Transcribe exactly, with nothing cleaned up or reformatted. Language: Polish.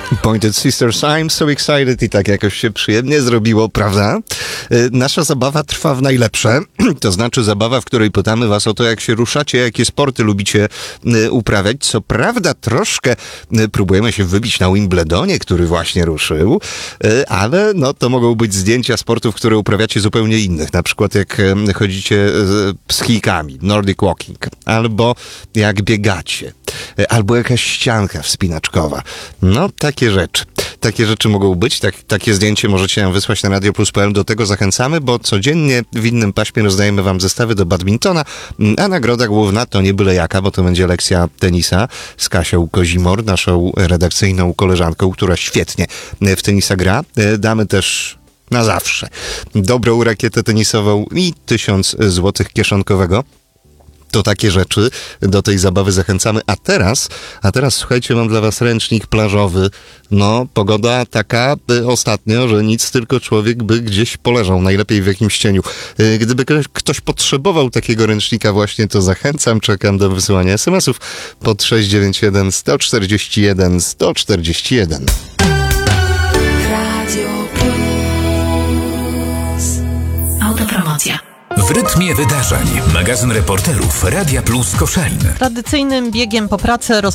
Pointed Sisters, I'm so excited i tak jakoś się przyjemnie zrobiło, prawda? Nasza zabawa trwa w najlepsze, to znaczy zabawa, w której pytamy was o to, jak się ruszacie, jakie sporty lubicie uprawiać. Co prawda troszkę próbujemy się wybić na Wimbledonie, który właśnie ruszył, ale no to mogą być zdjęcia sportów, które uprawiacie zupełnie innych, na przykład jak chodzicie z kijkami, Nordic Walking, albo jak biegacie, albo jakaś ścianka wspinaczkowa. No, takie rzeczy. Takie rzeczy mogą być. Tak, takie zdjęcie możecie nam wysłać na radio plus kropka p l. Do tego zachęcamy, bo codziennie w innym paśmie rozdajemy wam zestawy do badmintona, a nagroda główna to nie byle jaka, bo to będzie lekcja tenisa z Kasią Kozimor, naszą redakcyjną koleżanką, która świetnie w tenisa gra. Damy też na zawsze dobrą rakietę tenisową i tysiąc złotych kieszonkowego. To takie rzeczy, do tej zabawy zachęcamy. A teraz, a teraz słuchajcie, mam dla was ręcznik plażowy. No, pogoda taka y, ostatnio, że nic, tylko człowiek by gdzieś poleżał, najlepiej w jakimś cieniu. Y, gdyby ktoś, ktoś potrzebował takiego ręcznika właśnie, to zachęcam, czekam do wysyłania es em esów pod sześć dziewięć jeden, sto czterdzieści jeden, sto czterdzieści jeden. Radio Plus. Autopromocja. W rytmie wydarzeń. Magazyn reporterów Radia Plus Koszalin. Tradycyjnym biegiem po pracy roz